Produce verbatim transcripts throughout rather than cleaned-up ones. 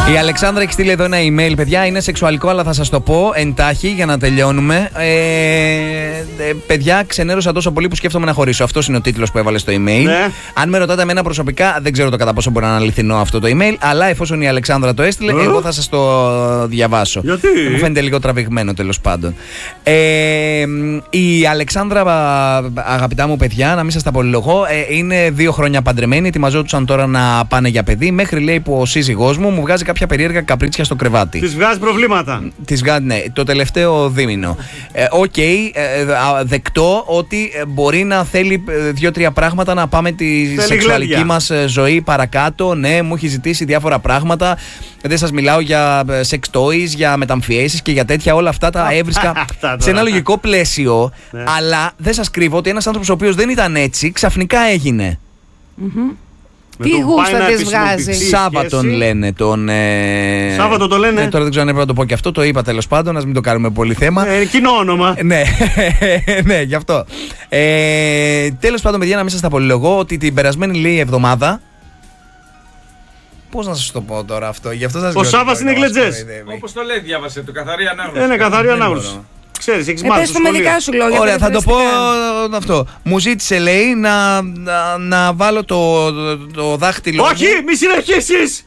Η Αλεξάνδρα έχει στείλει εδώ ένα email, παιδιά. Είναι σεξουαλικό, αλλά θα σας το πω εντάχει για να τελειώνουμε. Ε, ε, παιδιά, ξενέρωσα τόσο πολύ που σκέφτομαι να χωρίσω. Αυτός είναι ο τίτλος που έβαλε στο email. Ναι. Αν με ρωτάτε εμένα προσωπικά, δεν ξέρω το κατά πόσο μπορεί να είναι αληθινό αυτό το email. Αλλά εφόσον η Αλεξάνδρα το έστειλε, ε? εγώ θα σας το διαβάσω. Γιατί? Μου φαίνεται λίγο τραβηγμένο, τέλος πάντων. Ε, η Αλεξάνδρα, αγαπητά μου παιδιά, να μην σας τα πολυλογώ, ε, είναι δύο χρόνια παντρεμένη. Ετοιμαζόντουσαν τώρα να πάνε για παιδί. Μέχρι λέει που ο σύζυγός μου μου βγάζει κάποια περίεργα καπρίτσια στο κρεβάτι. Της βγάζει προβλήματα. Της βγάζει, ναι, το τελευταίο δίμηνο. Οκ, ε, okay, ε, δεκτό ότι μπορεί να θέλει δύο-τρία πράγματα να πάμε τη θέλει σεξουαλική γλέντια. μας ζωή παρακάτω. Ναι, μου έχει ζητήσει διάφορα πράγματα. Δεν σας μιλάω για sex toys, για μεταμφιέσεις και για τέτοια. Όλα αυτά τα έβρισκα σε ένα λογικό πλαίσιο. Ναι. Αλλά δεν σας κρύβω ότι ένας άνθρωπος ο οποίος δεν ήταν έτσι ξαφνικά έγινε. Mm-hmm. Τι γούστα της βγάζει. Σάββατον λένε τον. Ε... Σάββατο το λένε. Ε, τώρα δεν ξέρω αν έπρεπε να το πω και αυτό. Το είπα τέλος πάντων. Ας μην το κάνουμε πολύ θέμα. Ε, κοινό όνομα. ναι, ναι, γι' αυτό. Ε, τέλος πάντων, παιδιά, να μην σας τα πολυλογώ ότι την περασμένη λέει εβδομάδα. Πώς να σας το πω τώρα αυτό. Γι' αυτό σας ο Σάββας είναι γλεντζές. Όπως το λέει, διάβασε το καθαρή ανάγνωση. Είναι καθαρή ανάγνωση. Ξέρεις, έχεις μάθει στο σχολείο. Δικά σου λόγια. Ωραία, θα το πω αυτό. Μου ζήτησε, λέει, να, να, να βάλω το, το, το δάχτυλο. Όχι, μου. μη συνεχίσεις!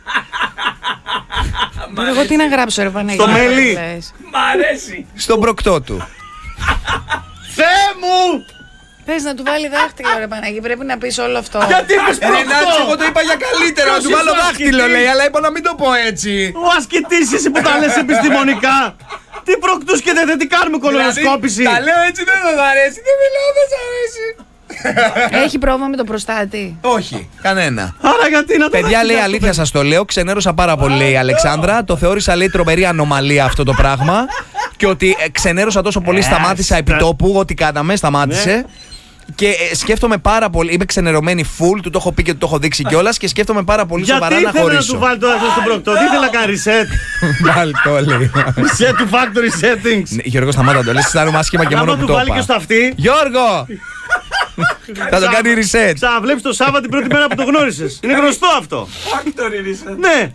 Εγώ τι να γράψω, ρε Παναγία. Στο μέλι. Μ' αρέσει. Στον προκτό του. Θεέ μου! Πες να του βάλει δάχτυλο, ρε Παναγία, πρέπει να πεις όλο αυτό. Γιατί είπες προκτό! Εγώ το είπα για καλύτερο, να του βάλω δάχτυλο, λέει, αλλά είπα να μην το πω έτσι. Ο ασκητής εσύ που τα λες επιστημονικά. Τι προκτούς και δεν τι κάνουμε κολονοσκόπηση. Τα λέω έτσι, δεν θα αρέσει, δεν μιλάω, δεν σ' αρέσει. Έχει πρόβλημα με το προστάτη? Όχι, κανένα. Άρα γιατί να το παιδιά, λέει, αλήθεια σας το λέω, ξενέρωσα πάρα πολύ, λέει η Αλεξάνδρα. Το θεώρησα, λέει, τρομερή ανομαλία αυτό το πράγμα. Και ότι ξενέρωσα τόσο πολύ, σταμάτησα επί τόπου, ό,τι κάναμε, σταμάτησε. Και ε, σκέφτομαι πάρα πολύ. Είμαι ξενερωμένη full, του το έχω πει και του το έχω δείξει κιόλας. Και σκέφτομαι πάρα πολύ γιατί σοβαρά να χωρίσω. Γιατί ήθελε να του βάλει το αυτό στον προκτό, τι ήθελε να κάνει reset. Βάλει το, λέει. Reset του factory settings. Ναι, Γιώργο, σταμάτα το. Λες, αισθάνομαι άσχημα και μόνο που το είπα. Να του βάλει και στο αυτί. Γιώργο! Θα το κάνει reset. Ξαναβλέπεις το Σάββα την πρώτη μέρα που το γνώρισες. Είναι γνωστό αυτό. Factory reset. Ναι.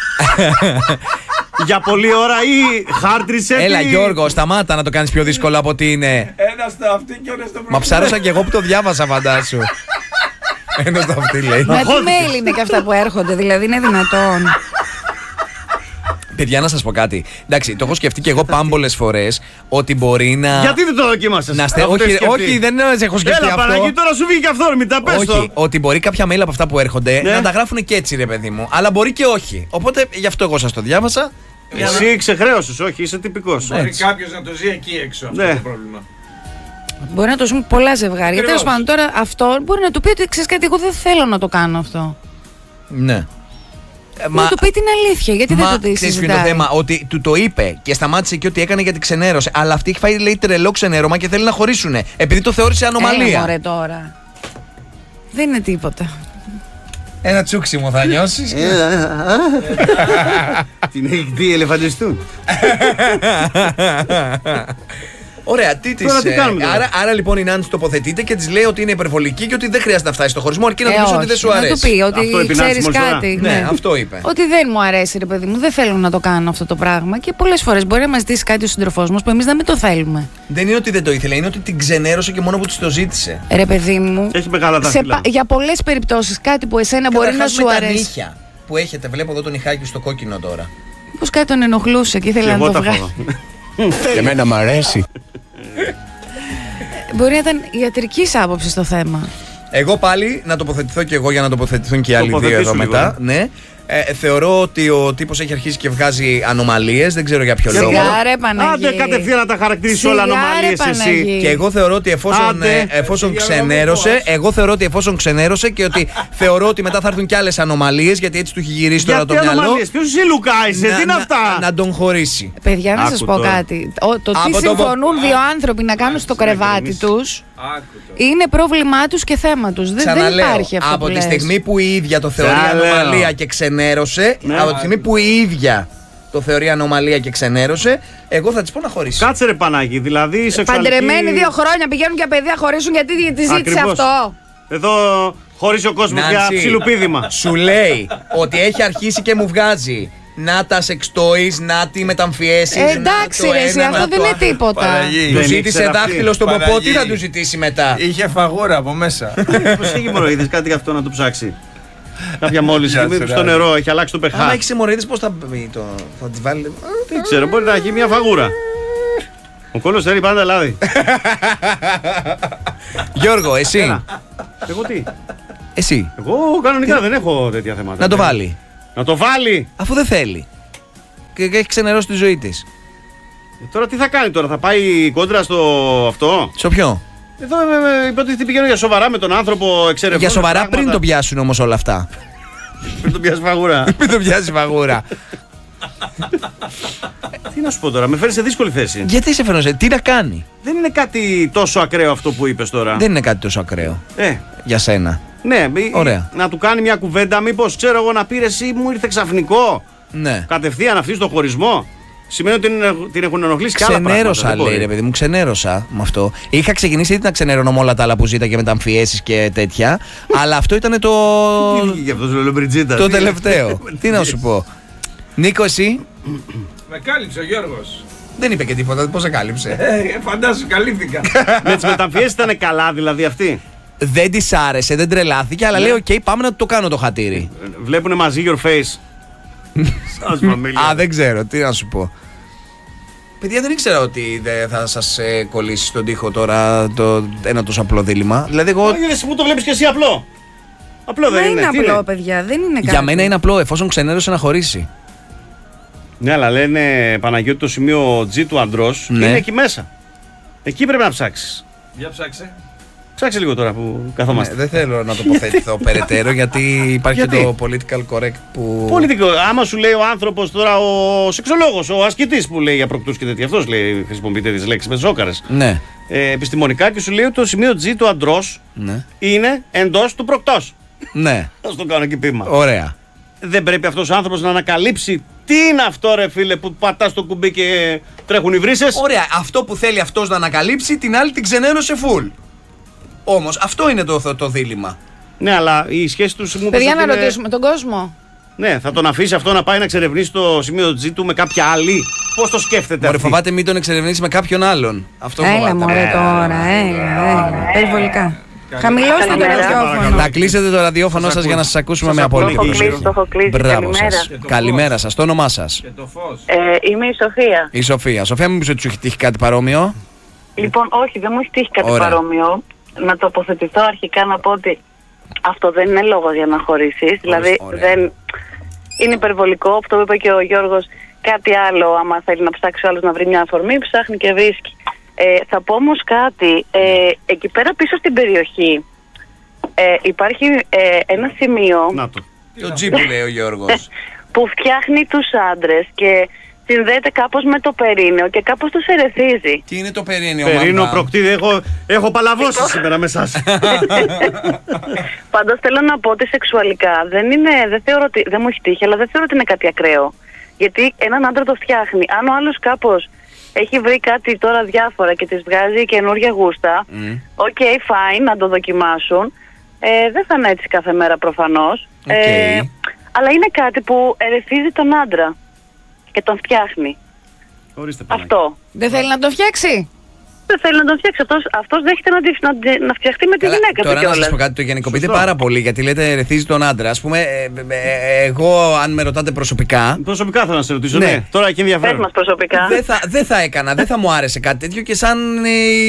Για πολλή ώρα ή hard reset. Έλα, Γιώργο, σταμάτα να το κάνεις πιο δύσκολο από ότι είναι. Ένα στο αυτί και ένα στο πρώτο. Μα ψάρωσα κι εγώ που το διάβασα, φαντάσου. Ένα στο αυτί, λέει. Μα τι mail είναι και αυτά που έρχονται, δηλαδή είναι δυνατόν? Παιδιά, να σας πω κάτι. Εντάξει, το έχω σκεφτεί και εγώ πάμπολες φορές ότι μπορεί να. Γιατί δεν το δοκίμασες? Να στε... όχι, όχι, δεν έχω σκεφτεί. Έλα, αυτό. Παναγί, τώρα σου βγήκε και αυθόρμητα, πες όχι, το. ότι μπορεί κάποια mail από αυτά που έρχονται ναι. να τα γράφουν και έτσι, ρε παιδί μου. Αλλά μπορεί και όχι. Οπότε γι' αυτό εγώ σας το διάβασα. Εσύ να... ξεχρέωσες, όχι, είσαι τυπικός. Μπορεί κάποιος να το ζει εκεί έξω αυτό ναι. το πρόβλημα. Μπορεί να το ζουν πολλά ζευγάρια. Τέλος πάντων, τώρα αυτό μπορεί να του πει ότι ξέρεις κάτι, εγώ δεν θέλω να το κάνω αυτό. Ναι. Μα να του πει την αλήθεια, γιατί μα, δεν το ξέρεις ποιο είναι το θέμα, ότι του το είπε και σταμάτησε και ό,τι έκανε γιατί ξενέρωσε. Αλλά αυτή έχει φάει, λέει, τρελό ξενέρωμα και θέλει να χωρίσουνε. Επειδή το θεώρησε ανομαλία. Έλα, μωρέ, τώρα. Δεν είναι τίποτα. Ένα τσούξιμο θα νιώσεις. Την έχει δει ελεφαντιστούν. Ωραία, τι της. Τι κάνουμε, άρα, άρα λοιπόν η Νάνση τοποθετείται και της λέει ότι είναι υπερβολική και ότι δεν χρειάζεται να φτάσει στο χωρισμό, αρκεί να του πει ότι δεν σου αρέσει. Να του πει ότι ξέρεις κάτι. Ναι, ναι, αυτό είπε. Ότι δεν μου αρέσει, ρε παιδί μου, δεν θέλω να το κάνω αυτό το πράγμα. Και πολλές φορές μπορεί να μας ζητήσει κάτι ο σύντροφός μας που εμείς να μην το θέλουμε. Δεν είναι ότι δεν το ήθελε, είναι ότι την ξενέρωσε και μόνο που της το ζήτησε. Ρε παιδί μου, έχει μεγάλα δάχτυλα. Για πολλές περιπτώσεις κάτι που εσένα μπορεί να σου αρέσει. Τα νύχια που έχετε, βλέπω εδώ τον ηχάκι στο κόκκινο τώρα. Πώς κάτι τον ενοχλούσε και ήθελε να το βγάλει. Εμένα μ' αρέσει. Μπορεί να ήταν ιατρικής άποψης το θέμα. Εγώ πάλι να τοποθετηθώ και εγώ για να τοποθετηθούν και οι άλλοι δύο εδώ μετά. Ναι. Ε, θεωρώ ότι ο τύπος έχει αρχίσει και βγάζει ανομαλίες, δεν ξέρω για ποιο λόγο. Σιγάρε Παναγί. Άντε κατευθείαν να τα χαρακτηρίσεις όλα ανομαλίες εσύ. Και εγώ θεωρώ ότι εφόσον, ε, εφόσον ξενέρωσε, εγώ θεωρώ ότι εφόσον ξενέρωσε και ότι θεωρώ ότι μετά θα έρθουν κι άλλες ανομαλίες, γιατί έτσι του έχει γυρίσει τώρα το μυαλό. Ποιος εσύ Λουκά είσαι, τι είναι αυτά? Να τον χωρίσει. Παιδιά, να σας πω κάτι. Το τι συμφωνούν δύο άνθρωποι να κάνουν στο κρεβάτι τους είναι πρόβλημά τους και θέμα τους. Δεν υπάρχει αυτό. Από τη στιγμή που η ίδια το θεωρεί ανομαλία και ξενέρωσε, ναι, από τη στιγμή που η ίδια το θεωρεί ανομαλία και ξενέρωσε, εγώ θα της πω να χωρίσει. Κάτσε ρε Πανάγι, δηλαδή η σεξουαλική... Παντρεμένοι δύο χρόνια πηγαίνουν για παιδιά, χωρίσουν γιατί τη ζήτησε αυτό. Εδώ χωρίζει ο κόσμος για ψιλοπίδημα. Σου λέει ότι έχει αρχίσει και μου βγάζει να τα σεξτόις, να τη μεταμφιέσεις. Ε, εντάξει, ρε, εσύ, αυτό δεν είναι τίποτα. Του ζήτησε δάχτυλο στον ποπό, τι θα του ζητήσει μετά. Είχε φαγούρα από μέσα. Πώς έχει μοροίδες, κάτι γι' αυτό να το ψάξει. Κάποια μόλις στο νερό, έχει αλλάξει το pH. Αν έχει αιμορροίδες, πώς θα, το, θα τις βάλει. Δεν ξέρω, μπορεί να έχει μια φαγούρα. Ο κόλλος θέλει πάντα λάδι. Γιώργο, εσύ. Έλα. Εγώ τι. Εσύ. Εγώ κανονικά δεν έχω τέτοια θέματα. Να το βάλει. Να το βάλει. Αφού δεν θέλει. Και έχει ξενερώσει τη ζωή της. Ε, τώρα τι θα κάνει τώρα, θα πάει κόντρα στο αυτό. Στο ποιο? Εδώ ε, ε, υποτίθεται πηγαίνω για σοβαρά με τον άνθρωπο, εξερευνώ. Για σοβαρά πράγματα. πριν το πιάσουν όμως όλα αυτά. Πριν το πιάσει φαγούρα. Πριν το πιάσει φαγούρα. Τι να σου πω τώρα, με φέρει σε δύσκολη θέση. Γιατί σε φέρνω σε, τι να κάνει. Δεν είναι κάτι τόσο ακραίο αυτό που είπες τώρα. Δεν είναι κάτι τόσο ακραίο. Ε, Για σένα. ναι, Ωραία. να του κάνει μια κουβέντα, μήπως ξέρω εγώ να πήρε εσύ, μου ήρθε ξαφνικό. Ναι. Κατευθείαν αυτή στο χωρισμό. Σημαίνει ότι την, την έχουν ενοχλήσει και άλλα πράγματα. Ξενέρωσα, λέει ρε παιδί μου, ξενέρωσα με αυτό. Είχα ξεκινήσει ήδη να ξενερώνω με όλα τα άλλα που ζήταγε μεταμφιέσεις και τέτοια. Αλλά αυτό ήταν το. Τι βγήκε αυτός ο Λεμπριτζίτας. Το τελευταίο. Τι να σου πω. Νίκο, εσύ. Με κάλυψε ο Γιώργος. Δεν είπε και τίποτα, πώς σε κάλυψε. Ε, φαντάσου, καλύφθηκα. Με τις μεταμφιέσεις ήταν καλά δηλαδή αυτή. Δεν τη άρεσε, δεν τρελάθηκε, αλλά λέει: Οκ, πάμε να το κάνω το χατήρι. Βλέπουνε μαζί your face. Σας φαμίλια. Α, δεν ξέρω, τι να σου πω. Παιδιά, δεν ήξερα ότι δεν θα σας ε, κολλήσει στον τοίχο τώρα το, ένα τόσο απλό δίλημμα. Δηλαδή, εγώ. Όχι, εσύ μου το βλέπεις και εσύ απλό. Απλό δεν Μα είναι. είναι Τι απλό, παιδιά, δεν είναι κάτι. Για μένα είναι απλό, εφόσον ξενέρωσε να χωρίσει. Ναι, αλλά λένε Παναγιώτη το σημείο G του αντρός Ναι. είναι εκεί μέσα. Εκεί πρέπει να ψάξεις. Για ψάξε. Ψάξε λίγο τώρα που καθόμαστε. Ναι, δεν θέλω να τοποθετηθώ περαιτέρω γιατί υπάρχει Γιατί? το political correct που. Πολιτικό. Άμα σου λέει ο άνθρωπος τώρα, ο σεξολόγος, ο ασκητής που λέει για προκτούς και τέτοια, αυτός λέει, χρησιμοποιείται τις λέξεις με ζόκαρες. Ναι. Ε, επιστημονικά και σου λέει ότι το σημείο G του αντρός Ναι. είναι εντός του προκτός. Ναι. Θα το κάνω εκεί πείμα. Ωραία. Δεν πρέπει αυτός ο άνθρωπος να ανακαλύψει τι είναι αυτό, ρε φίλε, που πατάς το κουμπί και τρέχουν οι βρύσες. Ωραία. Αυτό που θέλει αυτός να ανακαλύψει, την άλλη την ξενέρωσε full. Όμως αυτό είναι το, το, το δίλημμα. Ναι, αλλά η σχέση του μου Παιδιά, είπες να ότι είναι- ρωτήσουμε τον κόσμο. Ναι, θα τον αφήσει αυτό να πάει να εξερευνήσει το σημείο G του με κάποια άλλη. Πώς το σκέφτεται Μωρέ, αυτή. φοβάται μην τον εξερευνήσει με κάποιον άλλον. Αυτό Έλα, φοβάται. μωρέ τώρα, έλα, έλα. Περιβολικά. Χαμηλώστε το ραδιόφωνο. Να κλείσετε το ραδιόφωνο σας για να σας ακούσουμε με απολύτω. Το έχω κλείσει, το έχω κλείσει. Μπράβο Καλημέρα. σας. Και το Καλημέρα φως. σας. Το όνομά σας. Και το φως. Ε, είμαι η Σοφία. Η Σοφία. Σοφία, μήπως ότι σου έχει τύχει κάτι παρόμοιο. Λοιπόν, όχι, δεν μου έχει τύχει κάτι Ωραία. παρόμοιο. Να τοποθετηθώ αρχικά να πω ότι αυτό δεν είναι λόγος για να χωρίσεις. Δηλαδή, ωραία. δεν είναι υπερβολικό. Αυτό που είπε και ο Γιώργος, κάτι άλλο. Άμα θέλει να ψάξει ο άλλος να βρει μια αφορμή, ψάχνει και βρίσκει. Ε, θα πω όμως κάτι. Ε, εκεί πέρα πίσω στην περιοχή ε, υπάρχει ε, ένα σημείο Να το. Το τζι που λέει ο Γιώργος. που φτιάχνει τους άντρες και συνδέεται κάπως με το περίνεο και κάπως τους ερεθίζει. Τι είναι το περίνιο, Περίνο, μαμά? προκτήδη, έχω, έχω παλαβώσει σήμερα με εσάς. Πάντως θέλω να πω ότι σεξουαλικά δεν είναι, δεν θεωρώ ότι, δεν μου έχει τύχει, αλλά δεν θεωρώ ότι είναι κάτι ακραίο. Γιατί έναν άντρα το φτιάχνει. Αν ο άλλος κάπως έχει βρει κάτι τώρα διάφορα και της βγάζει καινούργια γούστα, οκ, okay, fine, να το δοκιμάσουν. Ε, δεν θα είναι έτσι κάθε μέρα προφανώς. Okay. Ε, αλλά είναι κάτι που ερεθίζει τον άντρα και τον φτιάχνει. Ορίστε, Παναγία. Αυτό. Δεν θέλει να το φτιάξει. Δεν θέλει να τον φτιάξει. Αυτός, αυτός δέχεται να, τη- να, τη- να φτιαχτεί με τη Καλά, γυναίκα του τώρα να σας κιόλας. πω κάτι, το γενικοποιείτε Σωστό. πάρα πολύ γιατί λέτε ερεθίζει τον άντρα. Ας πούμε, ε, ε, ε, εγώ αν με ρωτάτε προσωπικά, Προσωπικά θέλω να σε ρωτήσω, Ναι. ναι. Τώρα έχει Πες ενδιαφέρον. μας προσωπικά. δεν θα, δεν θα έκανα, δεν θα μου άρεσε κάτι τέτοιο και σαν ε,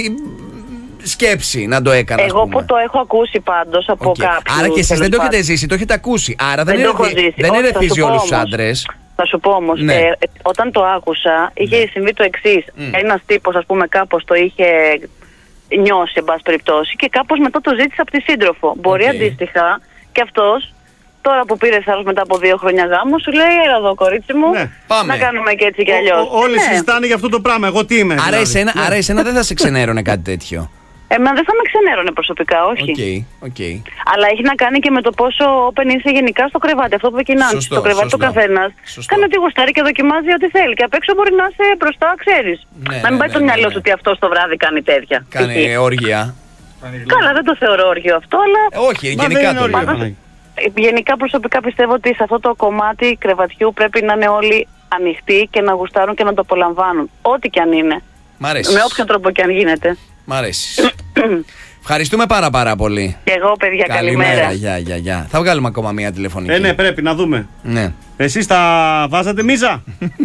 σκέψη να το έκανα. ας Εγώ πούμε. που το έχω ακούσει πάντως από Οκ. κάποιους. Άρα και εσείς τέλος δεν το έχετε πάντων. ζήσει, το έχετε ακούσει. Άρα δεν, Δεν το έχω ερεθι- ζήσει. δεν Όχι, θα ερεθίζει σου πω όλους τους όμως. άντρες. Θα σου πω όμως, Ναι. ε, ε, όταν το άκουσα, είχε συμβεί το εξής. Μμ. Ένας τύπος, ας πούμε, κάπως το είχε νιώσει, εν πάση περιπτώσει, και κάπως μετά το ζήτησε από τη σύντροφο. Μπορεί Οκ. αντίστοιχα και αυτός, τώρα που πήρε άλλος μετά από δύο χρόνια γάμο, σου λέει: Έλα εδώ, κορίτσι μου, Ναι. Πάμε. να κάνουμε και έτσι κι αλλιώς. Ό- Όλοι Ναι. συζητάνε για αυτό το πράγμα. Εγώ τι είμαι. Άρα δηλαδή. εσένα, άρα εσένα δεν θα σε ξενέρωνε κάτι τέτοιο. Εμένα δεν θα με ξενέρωνε προσωπικά, όχι. Οκ, οκ. Αλλά έχει να κάνει και με το πόσο open είσαι γενικά στο κρεβάτι. Αυτό που είπε και η Νάνση. Σωστό, Στο κρεβάτι σωστό. του καθένα Σωστό. κάνει ό,τι γουστάρει και δοκιμάζει ό,τι θέλει. Και απ' έξω μπορεί να είσαι μπροστά, ξέρει. Ναι, να μην ναι, πάει ναι, το ναι, μυαλό ναι. σου ότι αυτό το βράδυ κάνει τέτοια. Κάνει Εκεί. όργια. Καλά, δεν το θεωρώ όργιο αυτό, αλλά. Ε, όχι, Μα γενικά δεν είναι το όργιο, λέω. Παναγία. γενικά προσωπικά πιστεύω ότι σε αυτό το κομμάτι κρεβατιού πρέπει να είναι όλοι ανοιχτοί και να γουστάρουν και να το απολαμβάνουν. Ό,τι και αν είναι. Μ' αρέσει. Με όποιο τρόπο και αν γίνεται. Μ' αρέσει. Ευχαριστούμε πάρα πάρα πολύ. Και εγώ, παιδιά, καλημέρα. Καλημέρα, γεια, γεια, γεια. Θα βγάλουμε ακόμα μία τηλεφωνική. Ε, ναι, πρέπει να δούμε. Ναι. Εσείς τα βάζατε μίζα.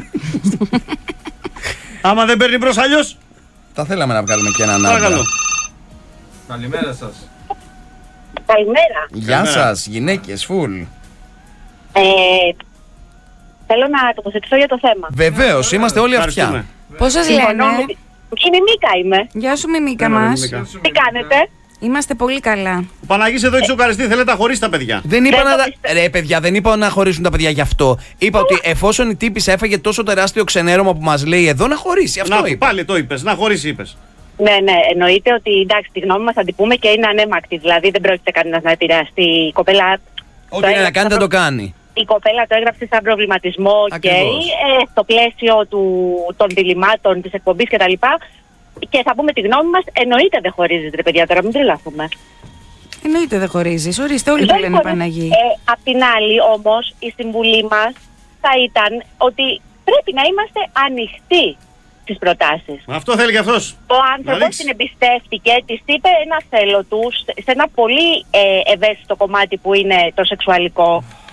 Άμα δεν παίρνει μπρος αλλιώς. Θα θέλαμε να βγάλουμε και έναν άντρα. Παρακαλώ. Καλημέρα σας. Καλημέρα. Γεια Καλημέρα. σας, γυναίκες, φουλ. Ε, θέλω να τοποθετηθώ για το θέμα. Βεβαίως, είμαστε όλοι αυτιά. Ευχαριστούμε. Πώς σας Συμφωνώ λένε? με τη- Η Μιμίκα είμαι. Γεια σου Μιμίκα Έλα, μας. Μιμίκα. Τι κάνετε? Είμαστε πολύ καλά. Ο Παναγής εδώ έχει σοκαριστεί, θέλετε να χωρίσει τα παιδιά. Δεν είπα Δεν να. το τα- πιστεύω. Ρε, παιδιά, δεν είπα να χωρίσουν τα παιδιά γι' αυτό. Είπα ότι εφόσον η τύπης έφαγε τόσο τεράστιο ξενέρωμα που μας λέει εδώ, να χωρίσει. Αυτό Να, είπα. πάλι το είπες, να χωρίσει είπες. Ναι, ναι, εννοείται ότι εντάξει, τη γνώμη μας θα την πούμε και είναι ανέμακτη. Δηλαδή δεν πρόκειται κανένας να επηρεαστεί. Η κοπέλα, Ό,τι το είναι να έγραψε κάνει, θα σαν το προ- κάνει. η κοπέλα το έγραψε σαν προβληματισμό και Ακριβώς. ε, στο πλαίσιο του, των διλημάτων της εκπομπής κτλ. Και θα πούμε τη γνώμη μας, εννοείται δεν χωρίζεις ρε παιδιά, τώρα μην τρελαθούμε. Εννοείται δεν χωρίζεις. Ορίστε, όλοι το Δεν λένε χωρίζει. Παναγί. Ε, απ' την άλλη όμως η συμβουλή μας θα ήταν ότι πρέπει να είμαστε ανοιχτοί στις προτάσεις. Αυτό θέλει και αυτός. Ο Να άνθρωπος ρίξει. την εμπιστεύτηκε, της είπε ένα θέλω του σε ένα πολύ ε, ευαίσθητο κομμάτι που είναι το σεξουαλικό.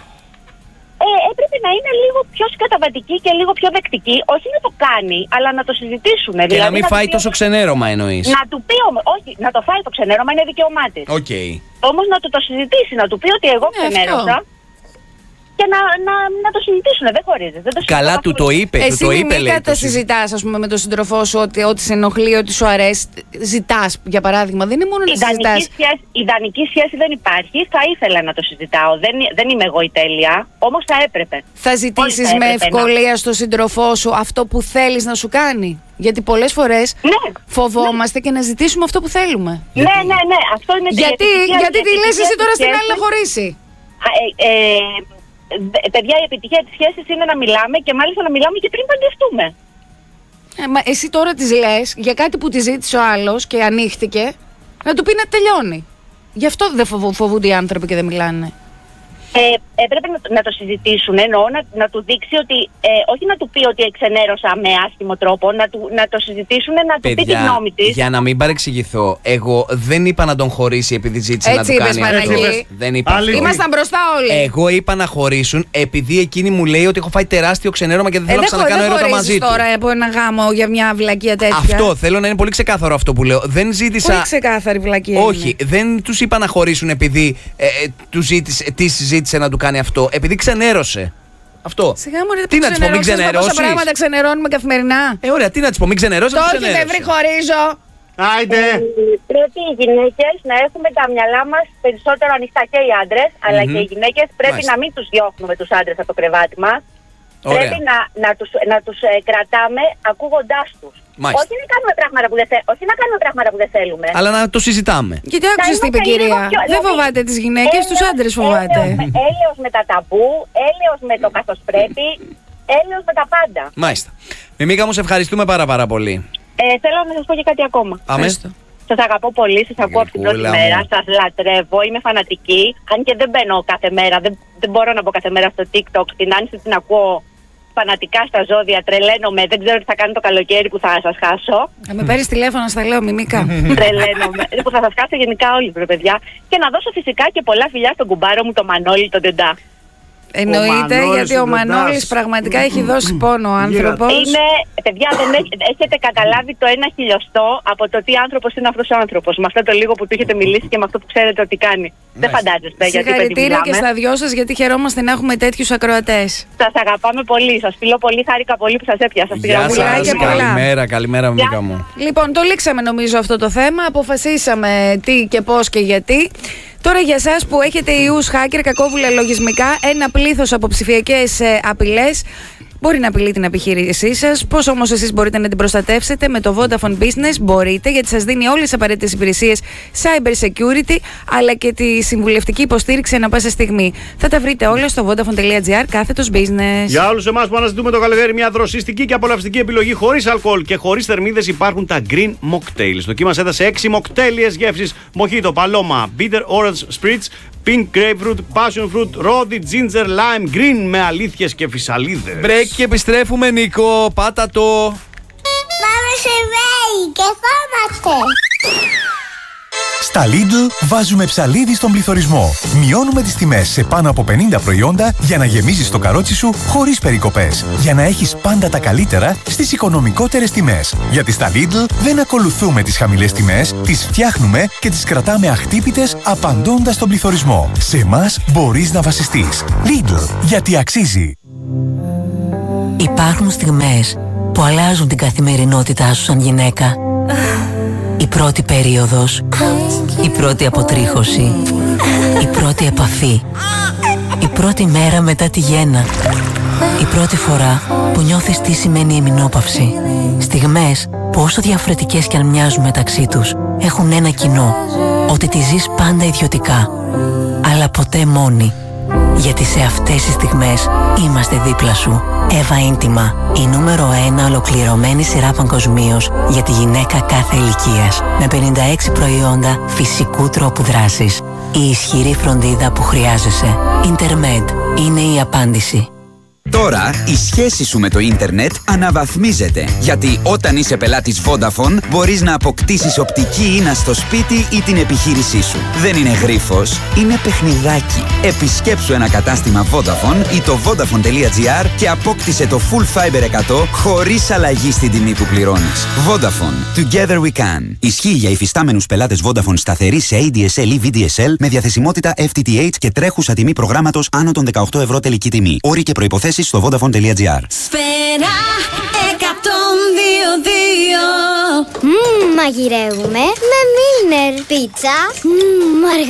Ε, έπρεπε να είναι λίγο πιο συγκαταβατική και λίγο πιο δεκτική, όχι να το κάνει, αλλά να το συζητήσουν. Και να μην φάει τόσο ξενέρωμα εννοείς. Να του πει όμως, όχι, να το φάει το ξενέρωμα είναι δικαίωμά της. Οκ. Όμως να του το συζητήσει, να του πει ότι εγώ Ναι, ξενέρωσα και να, να, να το συζητήσουν, δεν χωρίζει. Δεν το Καλά, συζητώ του το καθόλου. είπε. Του Εσύ το είπε, Μιμίκα λέει. τα το συζη- συζητάς ας πούμε με τον σύντροφό σου ότι ό,τι σε ενοχλεί, ότι σου αρέσει. Ζητάς για παράδειγμα. Δεν είναι μόνο να Ιδανική συζητάς. σχέση, ιδανική σχέση δεν υπάρχει, θα ήθελα να το συζητάω. Δεν, δεν είμαι εγώ η τέλεια, όμως θα έπρεπε. Θα ζητήσεις θα με έπρεπε να- ευκολία στον σύντροφό σου αυτό που θέλεις να σου κάνει. Γιατί πολλές φορές Ναι. φοβόμαστε και να ζητήσουμε αυτό που θέλουμε. Ναι, ναι, ναι, αυτό είναι Γιατί, η επιτυχία- γιατί η τη λες επιτυχία εσύ της τώρα στην σχέσης- άλλη να χωρίσει. Α, ε, ε, δε- παιδιά, η επιτυχία της σχέσης είναι να μιλάμε και μάλιστα να μιλάμε και πριν παντρευτούμε. Ε, μα εσύ τώρα της λες για κάτι που τη ζήτησε ο άλλος και ανοίχτηκε να του πει να τελειώνει. Γι' αυτό δεν φοβο- φοβούνται οι άνθρωποι και δεν μιλάνε. Ε, έπρεπε να, το- να το συζητήσουν, εννοώ να, να του δείξει ότι, ε, όχι να του πει ότι εξενέρωσα με άσχημο τρόπο, να, του, να το συζητήσουν, να του πει τη Παιδιά, γνώμη της. για να μην παρεξηγηθώ, εγώ δεν είπα να τον χωρίσει επειδή ζήτησε Έτσι να του είπες, κάνει Παναγί. αυτό. Έτσι είπες. Δεν είπα Άλλη- αυτό. Ήμασταν μπροστά όλοι. Εγώ είπα να χωρίσουν επειδή εκείνη μου λέει ότι έχω φάει τεράστιο ξενέρωμα και δεν Ε, θέλω να δεν ξανακάνω χω- δεν έρωτα χωρίζεις μαζί του. τώρα από ένα γάμο για μια βλακεία τέτοια. Αυτό θέλω να είναι πολύ ξεκάθαρο αυτό που λέω. Δεν ζήτησα. Πολύ ξεκάθαρη βλακεία. Όχι, είναι. δεν του είπα να χωρίσουν επειδή ε, ε, του ζήτησε, της ζήτησε να του κάνει αυτό. Επειδή ξενέρωσε. Αυτό. Σιγά μου ρε, Τι να της πω, μην ξενερώσεις, με ξενερώσεις. πόσα πράγματα ξενερώνουμε καθημερινά. Ε, ωραία, τι να τη πω, μην ξενερώσει. Το όχι δεν βρει χωρίζω. Άιντε. Πρέπει οι γυναίκες να έχουμε τα μυαλά μας περισσότερο ανοιχτά, και οι άντρες, αλλά Μμμ. και οι γυναίκες πρέπει Μάλιστα. να μην τους διώχνουμε τους άντρες από το κρεβάτι μας. Ωραία. Πρέπει να, να τους, να τους ε, κρατάμε ακούγοντάς τους. Μάλιστα. Όχι να, κάνουμε πράγματα που δεν θε, όχι να κάνουμε πράγματα που δεν θέλουμε. Αλλά να το συζητάμε. Γιατί άκουσες τι είπε είμαστε λίγο κυρία. πιο- Δεν δηλαδή, φοβάται τις γυναίκες, τους έλεος- άντρες φοβάται. Έλεος με, έλεος με τα ταμπού, έλεος με το καθώς πρέπει, έλεος με τα πάντα. Μάλιστα. Μιμίκα μου, σε ευχαριστούμε πάρα πάρα πολύ. Ε, θέλω να σας πω και κάτι ακόμα. Αμέ. Πες το. Σας αγαπώ πολύ, σας ακούω από την πρώτη Γλυκούλα μέρα, μου. σας λατρεύω, είμαι φανατική. Αν και δεν μπαίνω κάθε μέρα, δεν, δεν μπορώ να μπω κάθε μέρα στο TikTok. Την Άνση την ακούω φανατικά στα ζώδια, τρελαίνομαι. Δεν ξέρω τι θα κάνει το καλοκαίρι που θα σας χάσω. Να με πάρεις τηλέφωνο, στα λέω Μιμίκα. Τρελαίνομαι. Που θα σας χάσω γενικά όλοι, βρε παιδιά. Και να δώσω φυσικά και πολλά φιλιά στον κουμπάρο μου, το Μανώλη, τον Ντεντά. Εννοείται, Μανώλης γιατί ο ο Μανώλης Ντεντάς. πραγματικά έχει δώσει πόνο ο άνθρωπος. Είναι, παιδιά, δεν έχ- έχετε καταλάβει το ένα χιλιοστό από το τι άνθρωπος είναι αυτός ο άνθρωπος. Με αυτό το λίγο που του έχετε μιλήσει και με αυτό που ξέρετε ότι κάνει. Δεν φαντάζεστε γιατί παιδί Συγχαρητήρια και μιλάμε. στα δυο σας, γιατί χαιρόμαστε να έχουμε τέτοιους ακροατές. Σας αγαπάμε πολύ, σας φιλώ πολύ, χάρηκα πολύ που σας έπιασα στη Γεια γραμμή. Γεια σας. και πολλά. Καλημέρα, καλημέρα, Μιμίκα μου. Λοιπόν, το λήξαμε νομίζω αυτό το θέμα. Αποφασίσαμε τι και πώς και γιατί. Τώρα για εσάς που έχετε ιούς, hacker, κακόβουλα λογισμικά, ένα πλήθος από ψηφιακές ε, απειλές μπορεί να απειλεί την επιχείρησή σας. Πώς όμως εσείς μπορείτε να την προστατεύσετε? Με το Vodafone Business μπορείτε, γιατί σας δίνει όλες τις απαραίτητες υπηρεσίες cyber security, αλλά και τη συμβουλευτική υποστήριξη ανά πάσα στιγμή. Θα τα βρείτε όλα στο vodafone.gr κάθετος business. Για όλους εμάς που αναζητούμε το καλοκαίρι μια δροσιστική και απολαυστική επιλογή χωρίς αλκοόλ και χωρίς θερμίδες, υπάρχουν τα Green Mocktails. Το κύμα έδωσε έξι μοκτέλιες γεύσεις: Mojito, Paloma, Bitter Orange Spritz, pink grapefruit, passion fruit, rodi, ginger, lime, green με αλήθειες και φυσαλίδες. Break και επιστρέφουμε, Νίκο. Πάτα το. Πάμε σε βέι και φόμαστε. Στα Lidl βάζουμε ψαλίδι στον πληθωρισμό. Μειώνουμε τις τιμές σε πάνω από πενήντα προϊόντα για να γεμίζεις το καρότσι σου χωρίς περικοπές. Για να έχεις πάντα τα καλύτερα στις οικονομικότερες τιμές. Γιατί στα Lidl δεν ακολουθούμε τις χαμηλές τιμές, τις φτιάχνουμε και τις κρατάμε αχτύπητες απαντώντας στον πληθωρισμό. Σε εμάς μπορείς να βασιστείς. Lidl, γιατί αξίζει. Υπάρχουν στιγμές που αλλάζουν την καθημερινότητά σου σαν γυναίκα. Η πρώτη περίοδος, η πρώτη αποτρίχωση, η πρώτη επαφή, η πρώτη μέρα μετά τη γέννα, η πρώτη φορά που νιώθεις τι σημαίνει εμεινόπαυση. Στιγμές που όσο διαφορετικές κι αν μοιάζουν μεταξύ τους, έχουν ένα κοινό, ότι τη ζεις πάντα ιδιωτικά, αλλά ποτέ μόνη. Γιατί σε αυτές τις στιγμές είμαστε δίπλα σου. Εύα Ίντιμα, η νούμερο ένα ολοκληρωμένη σειρά παγκοσμίως για τη γυναίκα κάθε ηλικίας. Με πενήντα έξι προϊόντα φυσικού τρόπου δράσης. Η ισχυρή φροντίδα που χρειάζεσαι. Intermed είναι η απάντηση. Τώρα η σχέση σου με το ίντερνετ αναβαθμίζεται. Γιατί όταν είσαι πελάτης Vodafone μπορείς να αποκτήσεις οπτική ίνα στο σπίτι ή την επιχείρησή σου. Δεν είναι γρίφος, είναι παιχνιδάκι. Επισκέψου ένα κατάστημα Vodafone ή το vodafone τελεία gr και απόκτησε το Full Fiber εκατό χωρίς αλλαγή στην τιμή που πληρώνεις. Vodafone. Together we can. Ισχύει για υφιστάμενους πελάτες Vodafone σταθερή σε έι ντι ες ελ ή βι ντι ες ελ με διαθεσιμότητα εφ τι τι έιτς και τρέχουσα τιμή προγράμματος άνω των δεκαοκτώ ευρώ τελική τιμή. Όροι και προϋποθέσεις στο vodafone τελεία gr. Σφαίρα εκατόν δύο δύο. Μμμ, μαγειρεύουμε με Milner πίτσα. Μμμ,